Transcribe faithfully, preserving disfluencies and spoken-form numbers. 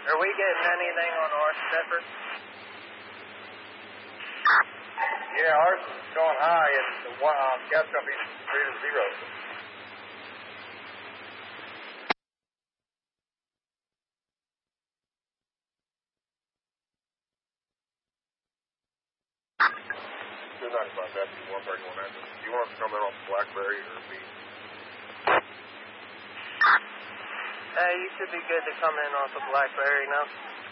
Are we getting anything on our stepper? Yeah, ours is going high, and the one, um, gas company's rated zero. Two ninety-five, that's one thirty-one engine. Do you want us to come in off Blackberry or B? Hey, you should be good to come in off of Blackberry now.